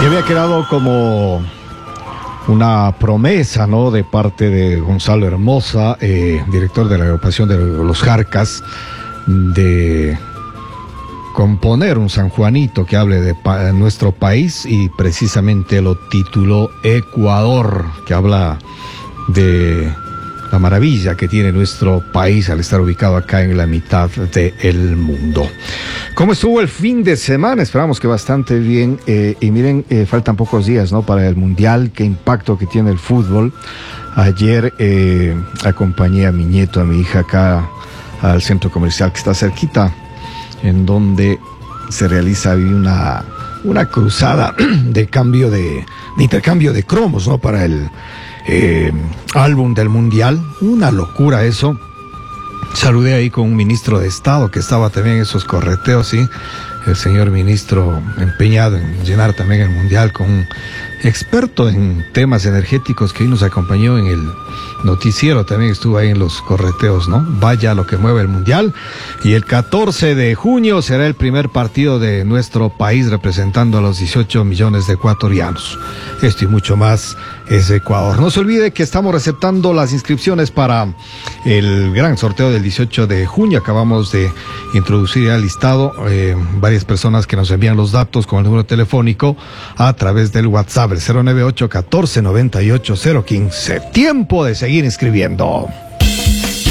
Y había quedado como una promesa, ¿no?, de parte de Gonzalo Hermosa, director de la agrupación de los Jarcas, de componer un San Juanito que hable de nuestro país, y precisamente lo tituló Ecuador, que habla de la maravilla que tiene nuestro país al estar ubicado acá en la mitad del mundo. ¿Cómo estuvo el fin de semana? Esperamos que bastante bien. Y miren, faltan pocos días, ¿no?, para el Mundial. Qué impacto que tiene el fútbol. Ayer acompañé a mi nieto, a mi hija, acá al centro comercial que está cerquita, en donde se realiza una cruzada de intercambio de cromos, ¿no?, para el álbum del Mundial. Una locura eso. Saludé ahí con un ministro de Estado que estaba también en esos correteos, ¿sí? El señor ministro empeñado en llenar también el Mundial, con un experto en temas energéticos que hoy nos acompañó en el noticiero, también estuvo ahí en los correteos, ¿no? Vaya lo que mueve el Mundial. Y el 14 de junio será el primer partido de nuestro país representando a los 18 millones de ecuatorianos. Esto y mucho más es Ecuador. No se olvide que estamos receptando las inscripciones para el gran sorteo del 18 de junio. Acabamos de introducir ya el listado, varias personas que nos envían los datos con el número telefónico a través del WhatsApp, el 098 14 98 015. Tiempo de seguir inscribiendo.